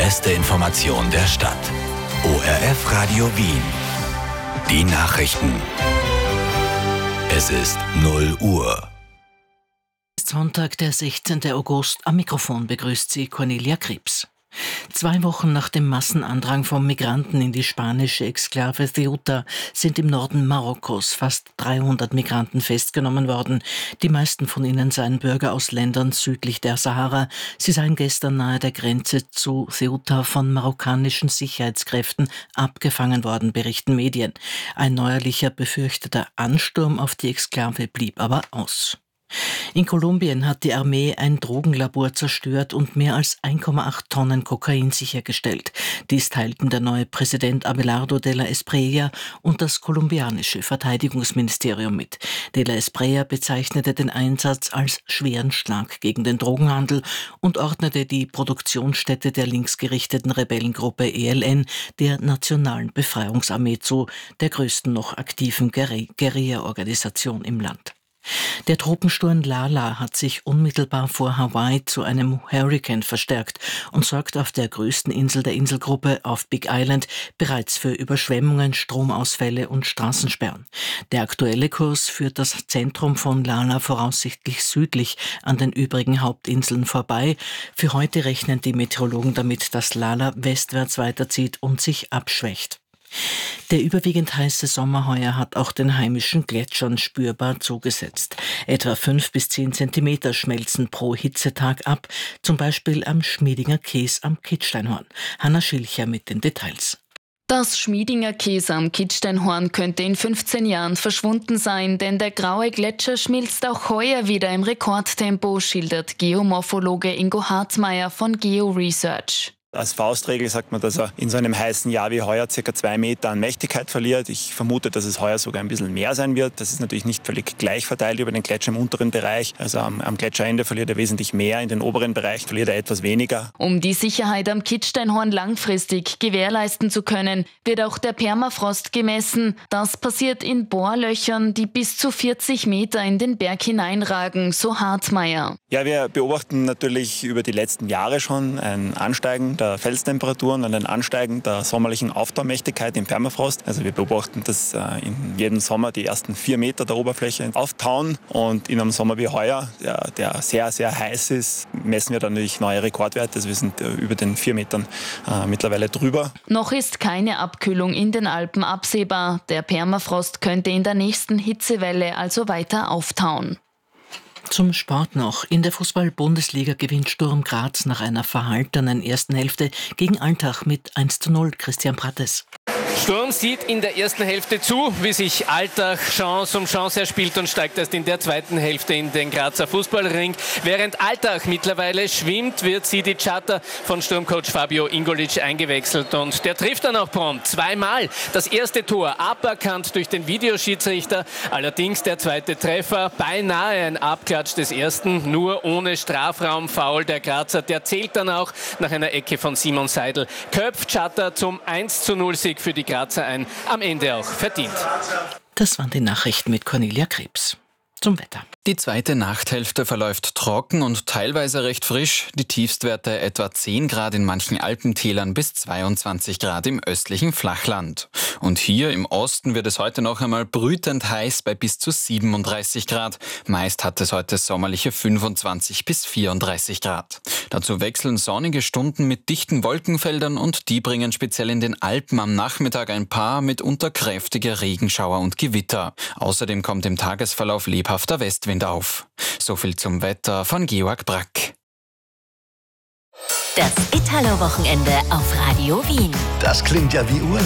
beste Information der Stadt. ORF Radio Wien. Die Nachrichten. Es ist 0 Uhr. Sonntag, der 16. August. Am Mikrofon begrüßt Sie Cornelia Krebs. 2 Wochen nach dem Massenandrang von Migranten in die spanische Exklave Ceuta sind im Norden Marokkos fast 300 Migranten festgenommen worden. Die meisten von ihnen seien Bürger aus Ländern südlich der Sahara. Sie seien gestern nahe der Grenze zu Ceuta von marokkanischen Sicherheitskräften abgefangen worden, berichten Medien. Ein neuerlicher befürchteter Ansturm auf die Exklave blieb aber aus. In Kolumbien hat die Armee ein Drogenlabor zerstört und mehr als 1,8 Tonnen Kokain sichergestellt. Dies teilten der neue Präsident Abelardo de la Espriella und das kolumbianische Verteidigungsministerium mit. De la Espriella bezeichnete den Einsatz als schweren Schlag gegen den Drogenhandel und ordnete die Produktionsstätte der linksgerichteten Rebellengruppe ELN der Nationalen Befreiungsarmee zu, der größten noch aktiven Guerilla-Organisation im Land. Der Tropensturm Lala hat sich unmittelbar vor Hawaii zu einem Hurrikan verstärkt und sorgt auf der größten Insel der Inselgruppe, auf Big Island, bereits für Überschwemmungen, Stromausfälle und Straßensperren. Der aktuelle Kurs führt das Zentrum von Lala voraussichtlich südlich an den übrigen Hauptinseln vorbei. Für heute rechnen die Meteorologen damit, dass Lala westwärts weiterzieht und sich abschwächt. Der überwiegend heiße Sommer heuer hat auch den heimischen Gletschern spürbar zugesetzt. Etwa 5 bis 10 Zentimeter schmelzen pro Hitzetag ab, zum Beispiel am Schmiedinger Käs am Kitzsteinhorn. Hanna Schilcher mit den Details. Das Schmiedinger Käs am Kitzsteinhorn könnte in 15 Jahren verschwunden sein, denn der graue Gletscher schmilzt auch heuer wieder im Rekordtempo, schildert Geomorphologe Ingo Hartmeier von GeoResearch. Als Faustregel sagt man, dass er in so einem heißen Jahr wie heuer ca. 2 Meter an Mächtigkeit verliert. Ich vermute, dass es heuer sogar ein bisschen mehr sein wird. Das ist natürlich nicht völlig gleich verteilt über den Gletscher im unteren Bereich. Also am Gletscherende verliert er wesentlich mehr, in den oberen Bereich verliert er etwas weniger. Um die Sicherheit am Kitzsteinhorn langfristig gewährleisten zu können, wird auch der Permafrost gemessen. Das passiert in Bohrlöchern, die bis zu 40 Meter in den Berg hineinragen, so Hartmeier. Ja, wir beobachten natürlich über die letzten Jahre schon ein Ansteigen der Felstemperaturen und ein Ansteigen der sommerlichen Auftaumächtigkeit im Permafrost. Also wir beobachten, dass in jedem Sommer die ersten 4 Meter der Oberfläche auftauen und in einem Sommer wie heuer, der sehr, sehr heiß ist, messen wir dann natürlich neue Rekordwerte. Also wir sind über den 4 Metern mittlerweile drüber. Noch ist keine Abkühlung in den Alpen absehbar. Der Permafrost könnte in der nächsten Hitzewelle also weiter auftauen. Zum Sport noch. In der Fußball-Bundesliga gewinnt Sturm Graz nach einer verhaltenen ersten Hälfte gegen Altach mit 1:0. Christian Prattes. Sturm sieht in der ersten Hälfte zu, wie sich Altach Chance um Chance erspielt und steigt erst in der zweiten Hälfte in den Grazer Fußballring. Während Altach mittlerweile schwimmt, wird Sidi Chata von Sturmcoach Fabio Ingolic eingewechselt und der trifft dann auch prompt. 2-mal das erste Tor aberkannt durch den Videoschiedsrichter. Allerdings der zweite Treffer, beinahe ein Abklatsch des ersten, nur ohne Strafraumfoul. Der Grazer, der zählt dann auch nach einer Ecke von Simon Seidel. Köpft Chata zum 1:0-Sieg für die Grazer ein, am Ende auch verdient. Das waren die Nachrichten mit Cornelia Krebs. Zum Wetter. Die zweite Nachthälfte verläuft trocken und teilweise recht frisch. Die Tiefstwerte etwa 10 Grad in manchen Alpentälern bis 22 Grad im östlichen Flachland. Und hier im Osten wird es heute noch einmal brütend heiß bei bis zu 37 Grad. Meist hat es heute sommerliche 25 bis 34 Grad. Dazu wechseln sonnige Stunden mit dichten Wolkenfeldern und die bringen speziell in den Alpen am Nachmittag ein paar mitunter kräftige Regenschauer und Gewitter. Außerdem kommt im Tagesverlauf lebhafter Westwind auf. So viel zum Wetter von Georg Brack. Das Italo-Wochenende auf Radio Wien. Das klingt ja wie Urlaub.